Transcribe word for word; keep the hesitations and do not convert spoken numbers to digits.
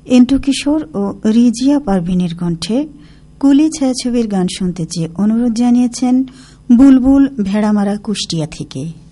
এন্টু কিশোর ও রিজিয়া পারভিনের কণ্ঠে কুলি ছায়াছবির গান শুনতে চেয়ে অনুরোধ জানিয়েছেন বুলবুল ভেড়ামারা কুষ্টিয়া থেকে।